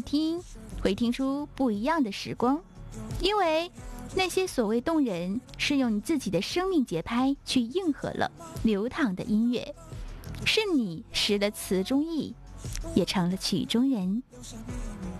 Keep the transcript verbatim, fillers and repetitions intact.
听，会听出不一样的时光。因为那些所谓动人，是用你自己的生命节拍去应和了流淌的音乐，是你识了词中意，也成了曲中人。